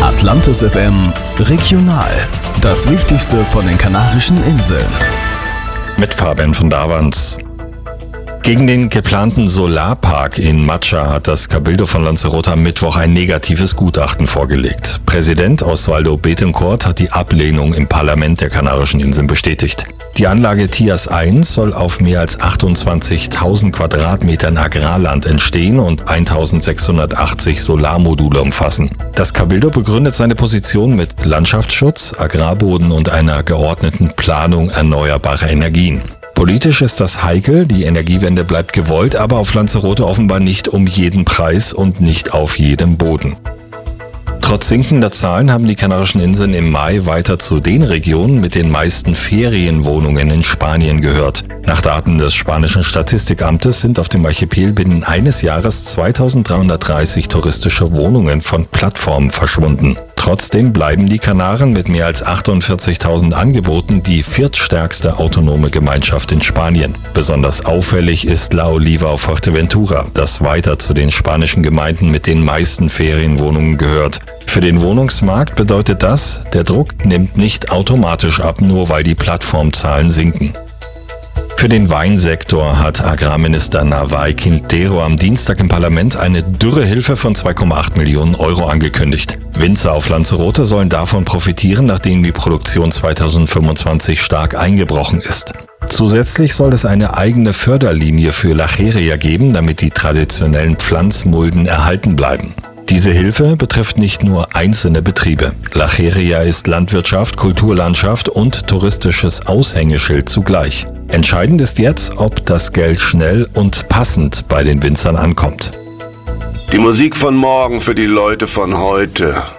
Atlantis FM Regional. Das Wichtigste von den Kanarischen Inseln. Mit Fabian von Davans. Gegen den geplanten Solarpark in Matscha hat das Cabildo von Lanzarote am Mittwoch ein negatives Gutachten vorgelegt. Präsident Osvaldo Betancourt hat die Ablehnung im Parlament der Kanarischen Inseln bestätigt. Die Anlage Tias 1 soll auf mehr als 28.000 Quadratmetern Agrarland entstehen und 1.680 Solarmodule umfassen. Das Cabildo begründet seine Position mit Landschaftsschutz, Agrarboden und einer geordneten Planung erneuerbarer Energien. Politisch ist das heikel, die Energiewende bleibt gewollt, aber auf Lanzarote offenbar nicht um jeden Preis und nicht auf jedem Boden. Trotz sinkender Zahlen haben die Kanarischen Inseln im Mai weiter zu den Regionen mit den meisten Ferienwohnungen in Spanien gehört. Nach Daten des spanischen Statistikamtes sind auf dem Archipel binnen eines Jahres 2330 touristische Wohnungen von Plattformen verschwunden. Trotzdem bleiben die Kanaren mit mehr als 48.000 Angeboten die viertstärkste autonome Gemeinschaft in Spanien. Besonders auffällig ist La Oliva auf Fuerteventura, das weiter zu den spanischen Gemeinden mit den meisten Ferienwohnungen gehört. Für den Wohnungsmarkt bedeutet das, der Druck nimmt nicht automatisch ab, nur weil die Plattformzahlen sinken. Für den Weinsektor hat Agrarminister Navay Quintero am Dienstag im Parlament eine Dürrehilfe von 2,8 Millionen Euro angekündigt. Winzer auf Lanzarote sollen davon profitieren, nachdem die Produktion 2025 stark eingebrochen ist. Zusätzlich soll es eine eigene Förderlinie für Lacheria geben, damit die traditionellen Pflanzmulden erhalten bleiben. Diese Hilfe betrifft nicht nur einzelne Betriebe. Lacheria ist Landwirtschaft, Kulturlandschaft und touristisches Aushängeschild zugleich. Entscheidend ist jetzt, ob das Geld schnell und passend bei den Winzern ankommt. Die Musik von morgen für die Leute von heute.